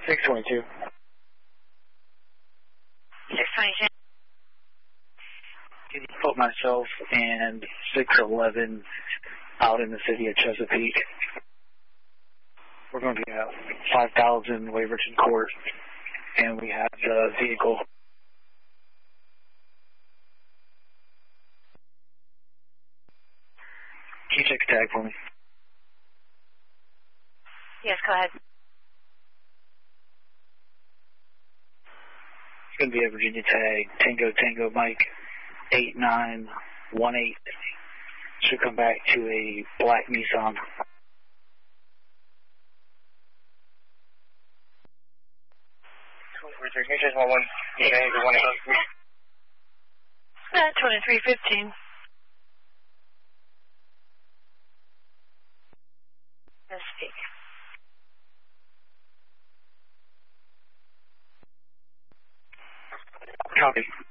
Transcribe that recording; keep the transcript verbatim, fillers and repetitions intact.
six twenty-two. six twenty-two. Can you put myself and six eleven out in the city of Chesapeake? We're going to be at five thousand Waverton Court, and we have the vehicle. Can you check the tag for me? Yes, go ahead. It's going to be a Virginia tag, Tango Tango Mike, eight nine one eight. Should come back to a black Nissan. Uh, twenty-three fifteen. Let's speak. Copy.